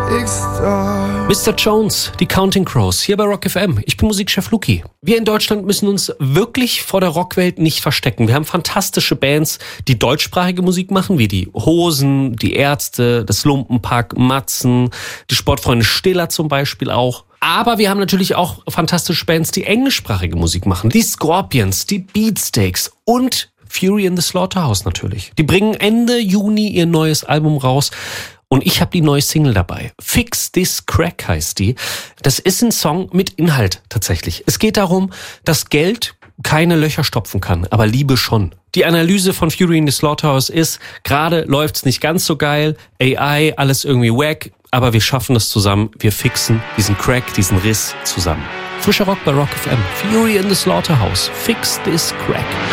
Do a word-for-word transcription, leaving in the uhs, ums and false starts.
Mister Jones, die Counting Crows, hier bei Rock F M. Ich bin Musikchef Luki. Wir in Deutschland müssen uns wirklich vor der Rockwelt nicht verstecken. Wir haben fantastische Bands, die deutschsprachige Musik machen, wie die Hosen, die Ärzte, das Lumpenpack, Matzen, die Sportfreunde Stiller zum Beispiel auch. Aber wir haben natürlich auch fantastische Bands, die englischsprachige Musik machen. Die Scorpions, die Beatsteaks und Fury in the Slaughterhouse natürlich. Die bringen Ende Juni ihr neues Album raus. Und ich habe die neue Single dabei. Fix This Crack heißt die. Das ist ein Song mit Inhalt tatsächlich. Es geht darum, dass Geld keine Löcher stopfen kann, aber Liebe schon. Die Analyse von Fury in the Slaughterhouse ist, gerade läuft's nicht ganz so geil, A I, alles irgendwie wack, aber wir schaffen es zusammen. Wir fixen diesen Crack, diesen Riss zusammen. Frischer Rock bei Rock F M. Fury in the Slaughterhouse. Fix This Crack.